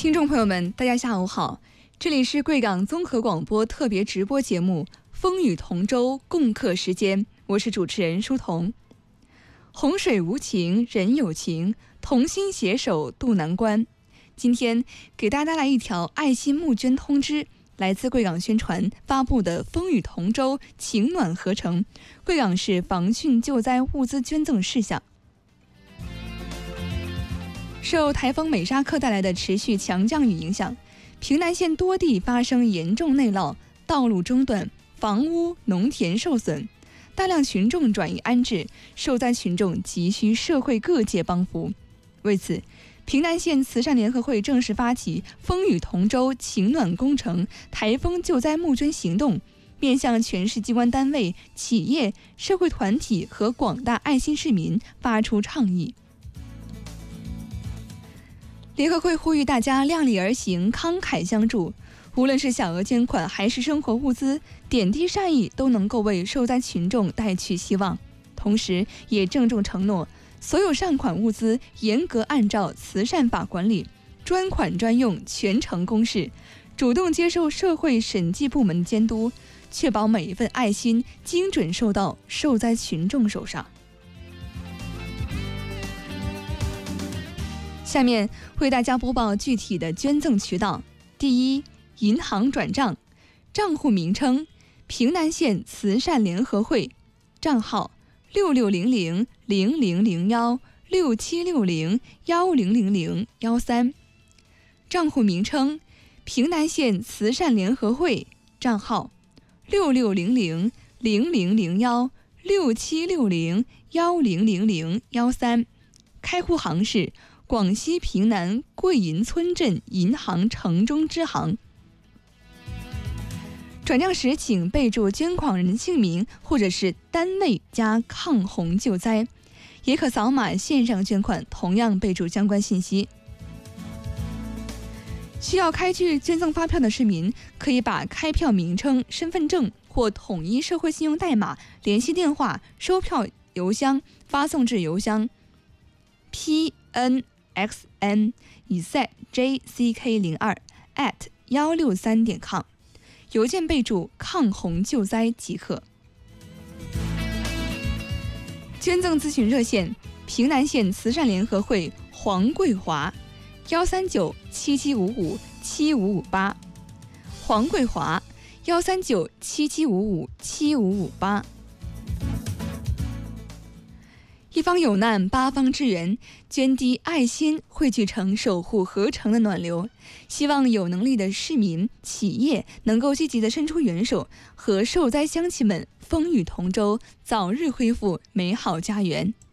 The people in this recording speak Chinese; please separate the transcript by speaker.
Speaker 1: 听众朋友们，大家下午好，这里是贵港综合广播特别直播节目《风雨同舟共克时间》，我是主持人舒彤。洪水无情人有情，同心携手渡难关。今天给大家带来一条爱心募捐通知，来自贵港宣传发布的风雨同舟情暖合成贵港市防汛救灾物资捐赠事项。受台风美沙克带来的持续强降雨影响，平南县多地发生严重内涝，道路中断，房屋、农田受损，大量群众转移安置，受灾群众急需社会各界帮扶。为此，平南县慈善联合会正式发起风雨同舟情暖工程台风救灾募捐行动，面向全市机关单位、企业、社会团体和广大爱心市民发出倡议。联合会呼吁大家量力而行，慷慨相助，无论是小额捐款还是生活物资，点滴善意都能够为受灾群众带去希望。同时也郑重承诺，所有善款物资严格按照慈善法管理，专款专用，全程公示，主动接受社会审计部门的监督，确保每一份爱心精准受到受灾群众手上。下面为大家播报具体的捐赠渠道。第一，银行转账，账户名称平南县慈善联合会，账号6600-0001-6760-1000-13，账户名称平南县慈善联合会，账号6600-0001-6760-1000-13，开户行是广西平南桂银村镇银行城中支行。转账时请备注捐款人姓名或者是单位加抗洪救灾，也可扫码线上捐款，同样备注相关信息。需要开具捐赠发票的市民，可以把开票名称、身份证或统一社会信用代码、联系电话、收票邮箱发送至邮箱 pnxn-jck02@163.com， 邮件备注抗洪救灾即可。捐赠咨询热线：平南县慈善联合会黄桂华13977557558，黄桂华13977557558。一方有难，八方支援，捐滴爱心汇聚成守护合成的暖流。希望有能力的市民、企业能够积极地伸出援手，和受灾乡亲们风雨同舟，早日恢复美好家园。